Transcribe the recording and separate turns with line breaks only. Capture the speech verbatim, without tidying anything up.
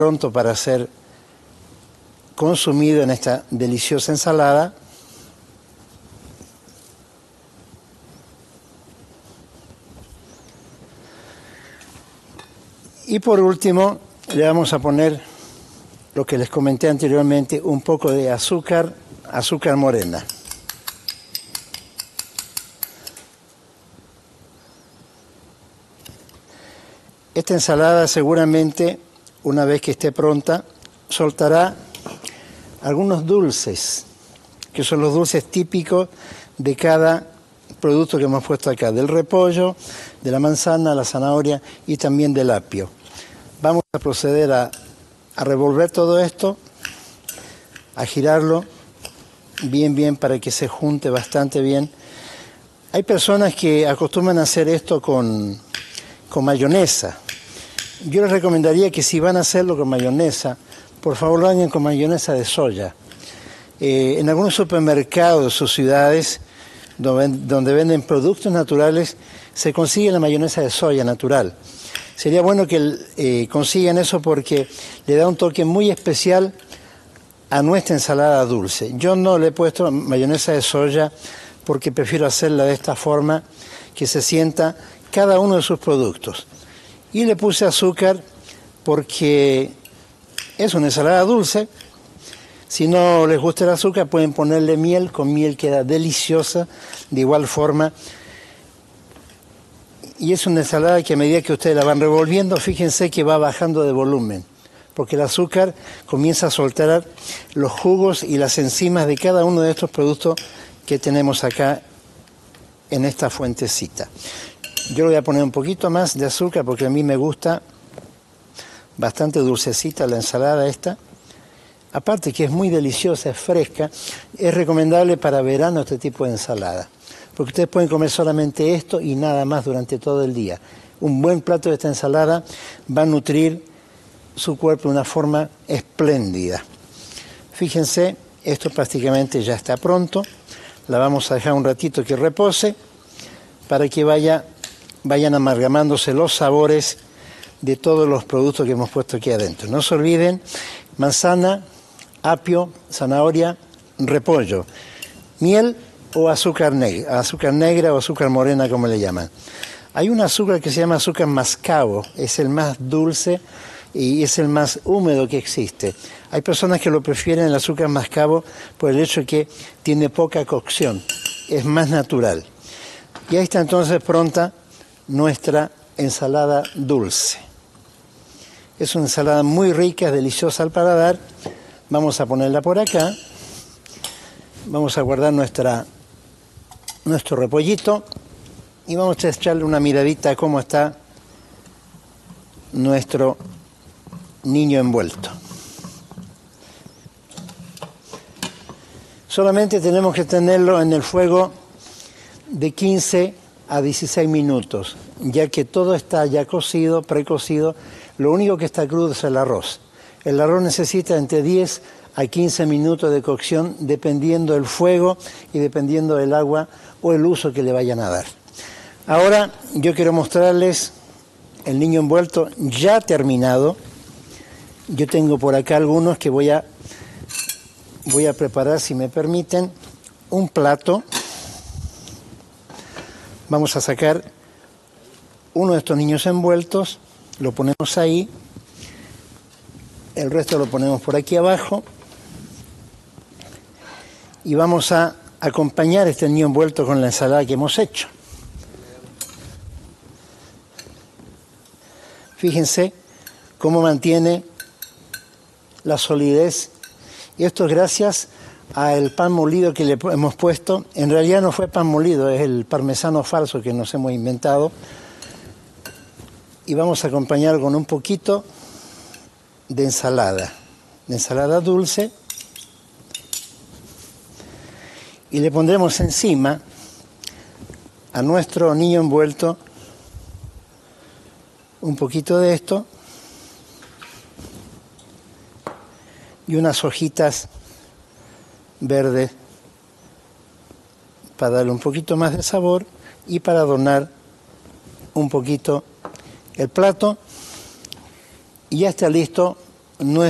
pronto para ser consumido en esta deliciosa ensalada. Y por último, le vamos a poner lo que les comenté anteriormente, un poco de azúcar, azúcar morena. Esta ensalada seguramente, una vez que esté pronta, soltará algunos dulces, que son los dulces típicos de cada producto que hemos puesto acá, del repollo, de la manzana, la zanahoria y también del apio. Vamos a proceder a, a revolver todo esto, a girarlo bien, bien para que se junte bastante bien. Hay personas que acostumbran a hacer esto con, con mayonesa. Yo les recomendaría que si van a hacerlo con mayonesa, por favor lo hagan con mayonesa de soya. Eh, en algunos supermercados o ciudades donde, donde venden productos naturales, se consigue la mayonesa de soya natural. Sería bueno que eh, consigan eso porque le da un toque muy especial a nuestra ensalada dulce. Yo no le he puesto mayonesa de soya porque prefiero hacerla de esta forma, que se sienta cada uno de sus productos. Y le puse azúcar porque es una ensalada dulce. Si no les gusta el azúcar, pueden ponerle miel. Con miel queda deliciosa de igual forma. Y es una ensalada que a medida que ustedes la van revolviendo, fíjense que va bajando de volumen, porque el azúcar comienza a soltar los jugos y las enzimas de cada uno de estos productos que tenemos acá en esta fuentecita. Yo le voy a poner un poquito más de azúcar porque a mí me gusta bastante dulcecita la ensalada esta. Aparte que es muy deliciosa, es fresca, es recomendable para verano este tipo de ensalada. Porque ustedes pueden comer solamente esto y nada más durante todo el día. Un buen plato de esta ensalada va a nutrir su cuerpo de una forma espléndida. Fíjense, esto prácticamente ya está pronto. La vamos a dejar un ratito que repose para que vaya, vayan amalgamándose los sabores de todos los productos que hemos puesto aquí adentro. No se olviden, manzana, apio, zanahoria, repollo, miel o azúcar negra, azúcar negra o azúcar morena, como le llaman. Hay un azúcar que se llama azúcar mascabo, es el más dulce y es el más húmedo que existe. Hay personas que lo prefieren el azúcar mascabo por el hecho de que tiene poca cocción, es más natural. Y ahí está entonces pronta nuestra ensalada dulce. Es una ensalada muy rica, deliciosa al paladar. Vamos a ponerla por acá. Vamos a guardar nuestra, nuestro repollito y vamos a echarle una miradita a cómo está nuestro niño envuelto. Solamente tenemos que tenerlo en el fuego de quince a dieciséis minutos, ya que todo está ya cocido, precocido. Lo único que está crudo es el arroz. El arroz necesita entre diez a quince minutos de cocción, dependiendo del fuego y dependiendo del agua o el uso que le vayan a dar. Ahora yo quiero mostrarles el niño envuelto ya terminado. Yo tengo por acá algunos que voy a, voy a preparar, si me permiten, un plato. Vamos a sacar uno de estos niños envueltos, lo ponemos ahí, el resto lo ponemos por aquí abajo y vamos a acompañar este niño envuelto con la ensalada que hemos hecho. Fíjense cómo mantiene la solidez, y esto es gracias al pan molido que le hemos puesto. En realidad no fue pan molido, es el parmesano falso que nos hemos inventado. Y vamos a acompañar con un poquito de ensalada, de ensalada dulce. Y le pondremos encima a nuestro niño envuelto un poquito de esto y unas hojitas verdes para darle un poquito más de sabor y para adornar un poquito el plato. Y ya está listo no